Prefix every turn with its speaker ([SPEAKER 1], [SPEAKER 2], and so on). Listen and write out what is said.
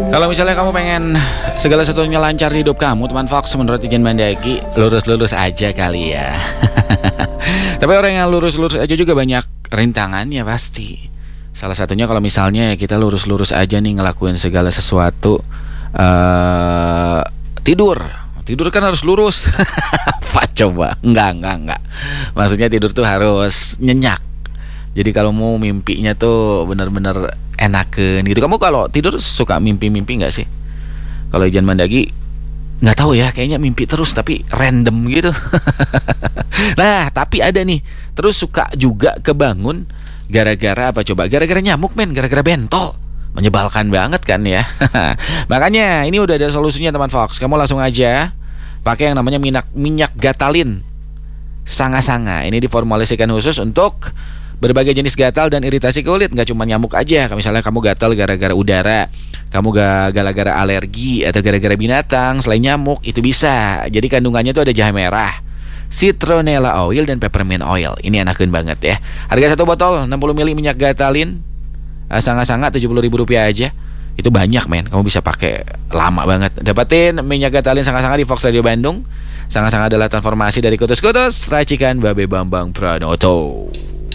[SPEAKER 1] Kalau misalnya kamu pengen segala sesuatunya lancar di hidup kamu, teman Fox, menurut Ijen Mandagi, lurus-lurus aja kali ya. Tapi orang yang lurus-lurus aja juga banyak rintangannya pasti. Salah satunya kalau misalnya kita lurus-lurus aja nih ngelakuin segala sesuatu. Tidur kan harus lurus. Apa coba? Enggak. Maksudnya tidur tuh harus nyenyak. Jadi kalau mau mimpinya tuh benar-benar enakeun gitu. Kamu kalau tidur suka mimpi-mimpi nggak sih? Kalau Ijan Mandagi nggak tahu ya, kayaknya mimpi terus tapi random gitu. Nah, tapi ada nih, terus suka juga kebangun gara-gara apa coba? Gara-gara nyamuk men, gara-gara bentol. Menyebalkan banget kan ya. Makanya ini udah ada solusinya teman Fox. Kamu langsung aja pakai yang namanya minyak gatalin sanga-sanga. Ini diformulasikan khusus untuk berbagai jenis gatal dan iritasi kulit. Nggak cuma nyamuk aja. Misalnya kamu gatal gara-gara udara, kamu gara-gara alergi, atau gara-gara binatang selain nyamuk, itu bisa. Jadi kandungannya tuh ada jahe merah, citronella oil, dan peppermint oil. Ini enakeun banget ya. Harga satu botol 60 ml minyak gatalin sanga-sanga Rp70.000 aja. Itu banyak men, kamu bisa pakai lama banget. Dapatin minyak gatalin sanga-sanga di Fox Radio Bandung. Sanga-sanga adalah transformasi dari kutus-kutus racikan Babe Bambang Pranoto.